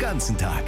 ganzen Tag.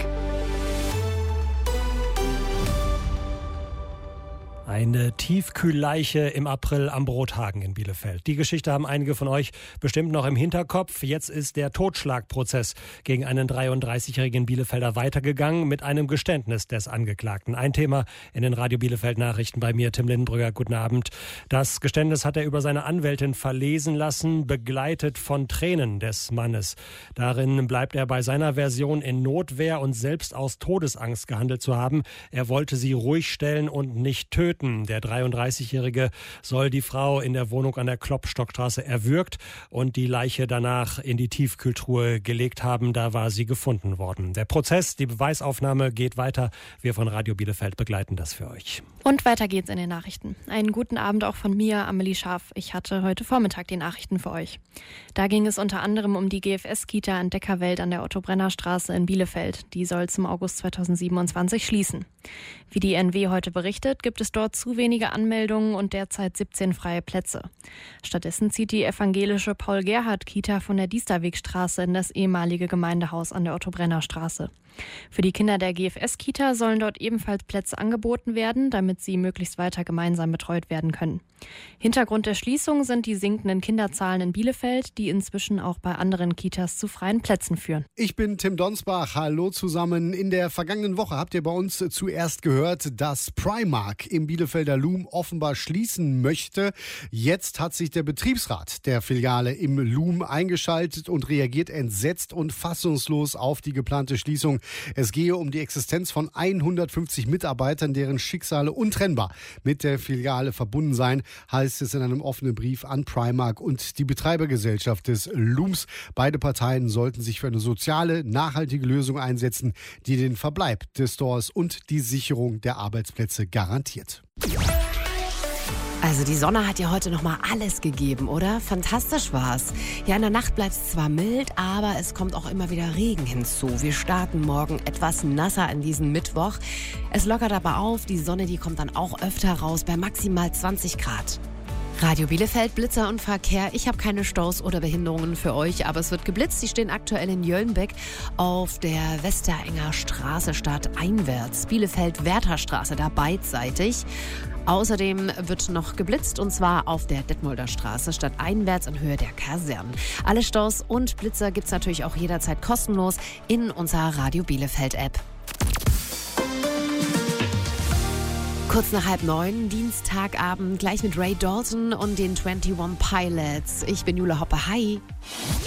Eine Tiefkühlleiche im April am Brothagen in Bielefeld. Die Geschichte haben einige von euch bestimmt noch im Hinterkopf. Jetzt ist der Totschlagprozess gegen einen 33-jährigen Bielefelder weitergegangen mit einem Geständnis des Angeklagten. Ein Thema in den Radio Bielefeld Nachrichten bei mir, Tim Lindenbrügger. Guten Abend. Das Geständnis hat er über seine Anwältin verlesen lassen, begleitet von Tränen des Mannes. Darin bleibt er bei seiner Version in Notwehr und selbst aus Todesangst gehandelt zu haben. Er wollte sie ruhig stellen und nicht töten. Der 33-Jährige soll die Frau in der Wohnung an der Klopstockstraße erwürgt und die Leiche danach in die Tiefkühltruhe gelegt haben. Da war sie gefunden worden. Der Prozess, die Beweisaufnahme geht weiter. Wir von Radio Bielefeld begleiten das für euch. Und weiter geht's in den Nachrichten. Einen guten Abend auch von mir, Amelie Scharf. Ich hatte heute Vormittag die Nachrichten für euch. Da ging es unter anderem um die GFS-Kita Entdeckerwelt an der Otto-Brenner-Straße in Bielefeld. Die soll zum August 2027 schließen. Wie die NW heute berichtet, gibt es dort zu wenige Anmeldungen und derzeit 17 freie Plätze. Stattdessen zieht die evangelische Paul-Gerhardt-Kita von der Diesterwegstraße in das ehemalige Gemeindehaus an der Otto-Brenner-Straße. Für die Kinder der GFS-Kita sollen dort ebenfalls Plätze angeboten werden, damit sie möglichst weiter gemeinsam betreut werden können. Hintergrund der Schließung sind die sinkenden Kinderzahlen in Bielefeld, die inzwischen auch bei anderen Kitas zu freien Plätzen führen. Ich bin Tim Donsbach. Hallo zusammen. In der vergangenen Woche habt ihr bei uns zuerst gehört, dass Primark im Bielefelder Loom offenbar schließen möchte. Jetzt hat sich der Betriebsrat der Filiale im Loom eingeschaltet und reagiert entsetzt und fassungslos auf die geplante Schließung. Es gehe um die Existenz von 150 Mitarbeitern, deren Schicksale untrennbar mit der Filiale verbunden seien, heißt es in einem offenen Brief an Primark und die Betreibergesellschaft des Looms. Beide Parteien sollten sich für eine soziale, nachhaltige Lösung einsetzen, die den Verbleib des Stores und die Sicherung der Arbeitsplätze garantiert. Also die Sonne hat ja heute nochmal alles gegeben, oder? Fantastisch war's. Ja, in der Nacht bleibt es zwar mild, aber es kommt auch immer wieder Regen hinzu. Wir starten morgen etwas nasser in diesen Mittwoch. Es lockert aber auf, die Sonne, die kommt dann auch öfter raus bei maximal 20 Grad. Radio Bielefeld, Blitzer und Verkehr. Ich habe keine Staus oder Behinderungen für euch, aber es wird geblitzt. Die stehen aktuell in Jöllenbeck auf der Westerenger Straße stadteinwärts. Bielefeld-Werther-Straße, da beidseitig. Außerdem wird noch geblitzt und zwar auf der Detmolder Straße stadteinwärts in Höhe der Kasernen. Alle Staus und Blitzer gibt's natürlich auch jederzeit kostenlos in unserer Radio Bielefeld App. Kurz nach 8:30, Dienstagabend, gleich mit Ray Dalton und den 21 Pilots. Ich bin Jule Hoppe. Hi.